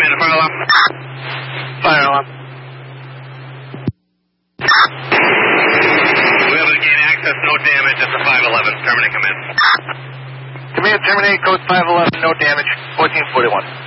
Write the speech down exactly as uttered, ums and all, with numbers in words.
in the fire alarm. Fire alarm. We have to gain access, no damage at the five eleven. Terminate, come in. Command terminate, code five eleven, no damage, fourteen forty-one.